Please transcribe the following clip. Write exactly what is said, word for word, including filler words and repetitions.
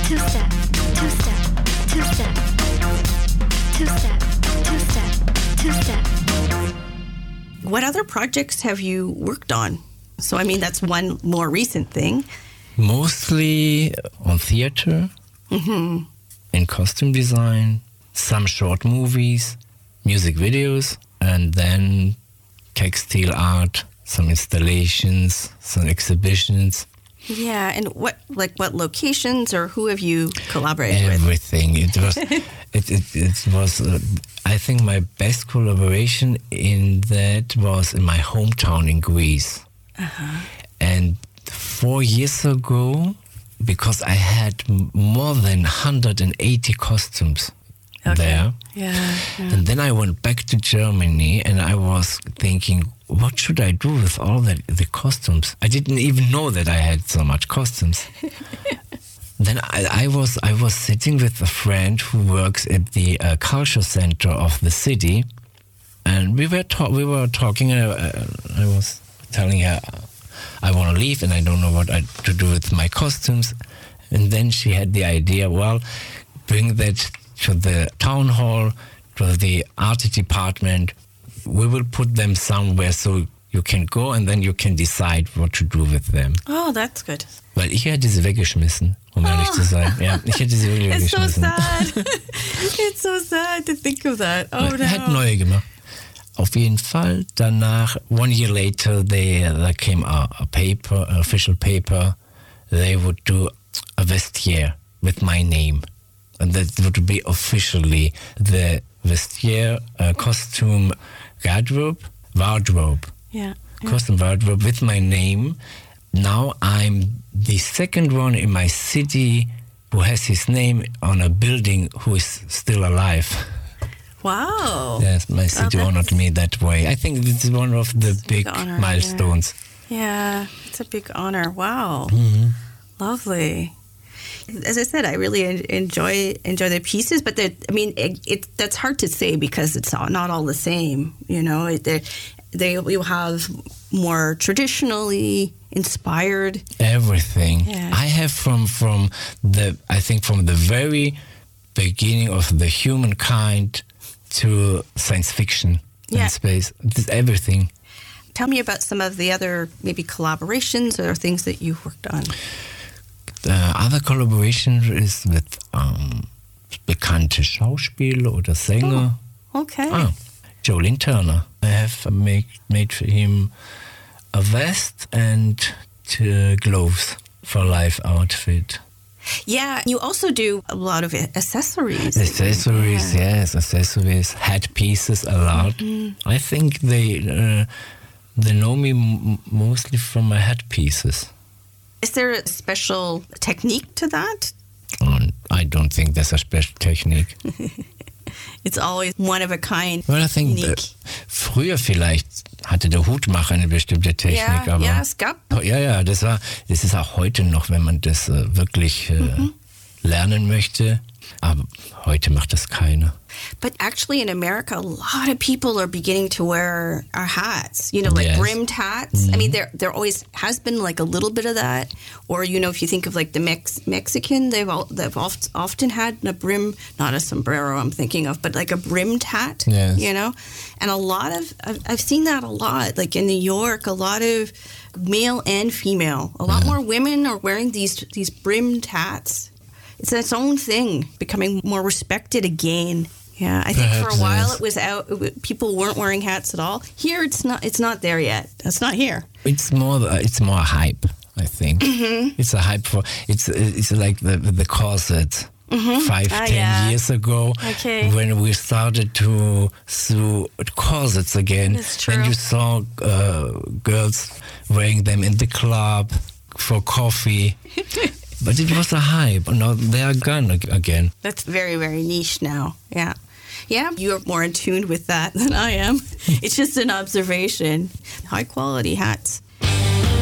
two-step, two-step, two-step, two-step, two-step, two-step. What other projects have you worked on? So, I mean, that's one more recent thing. Mostly on theater, mm-hmm. in costume design, some short movies, music videos, and then textile art, some installations, some exhibitions. Yeah, and what, like, what locations or who have you collaborated Everything. with? Everything. It was. It, it, it was. Uh, I think my best collaboration in that was in my hometown in Greece, uh-huh. and four years ago, because I had more than one hundred eighty costumes. Okay. There. Yeah, yeah. And then I went back to Germany and I was thinking, what should I do with all the, the costumes? I didn't even know that I had so much costumes. Then I, I was I was sitting with a friend who works at the uh, culture center of the city, and we were ta- we were talking. Uh, I was telling her I want to leave and I don't know what I, to do with my costumes. And then she had the idea, well, bring that to the town hall, to the art department. We will put them somewhere so you can go and then you can decide what to do with them. Oh, that's good. Weil ich hätte sie weggeschmissen, um oh. ehrlich zu sein. Ja, ich hätte sie wirklich It's weggeschmissen. So sad. It's so sad to think of that. Oh, no. Er hat neue gemacht. Auf jeden Fall. Danach, one year later, they, there came a, a paper, an official paper. They would do a vestiaire with my name. And that would be officially the vestiaire, uh, costume, wardrobe, wardrobe. Yeah, yeah. Costume wardrobe with my name. Now I'm the second one in my city who has his name on a building who is still alive. Wow. Yes, my city oh, honored me that way. I think it's one of the big, big honor, milestones. Yeah. yeah, it's a big honor. Wow. Mm-hmm. Lovely. As I said, I really enjoy enjoy their pieces, but I mean, it, it that's hard to say because it's all, not all the same. You know, they they will have more traditionally inspired everything. Yeah. I have from from the I think from the very beginning of the humankind to science fiction yeah. and space. It's everything. Tell me about some of the other maybe collaborations or things that you've worked on. The other collaboration is with um, bekannte Schauspieler oder Sänger. Oh, okay. Ah, Joe Lynn Turner. I have made, made for him a vest and two gloves for live outfit. Yeah, you also do a lot of accessories. Accessories, yeah. yes, accessories, headpieces a lot. Mm-hmm. I think they uh, they know me m- mostly from my headpieces. Is there a special technique to that? Oh, I don't think there's a special technique. It's always one of a kind. Well, I think uh, früher vielleicht hatte der Hutmacher eine bestimmte Technik, ja, aber ja, es gab. Ja, ja, das war, das ist auch heute noch, wenn man das äh, wirklich äh, mhm. lernen möchte. Aber heute macht das keiner. But actually in America, a lot of people are beginning to wear our hats, you know, like yes. brimmed hats. Mm-hmm. I mean, there there always has been like a little bit of that. Or, you know, if you think of like the Mex- Mexican, they've all, they've oft, often had a brim, not a sombrero I'm thinking of, but like a brimmed hat, yes. you know. And a lot of, I've, I've seen that a lot, like in New York, a lot of male and female, a lot yeah. more women are wearing these these brimmed hats. It's its own thing, becoming more respected again. Yeah, I think Perhaps for a while yes. it was out. It, people weren't wearing hats at all. Here, it's not. It's not there yet. It's not here. It's more. It's more hype. I think mm-hmm. it's a hype for. It's it's like the the corset. Mm-hmm. Five, ah, ten yeah. years ago, okay. when we started to sew corsets again, and you saw uh, girls wearing them in the club for coffee. But it was a hype. Now they are gone again. That's very, very niche now. Yeah. Yeah, you're more in tune with that than I am. It's just an observation. High quality hats.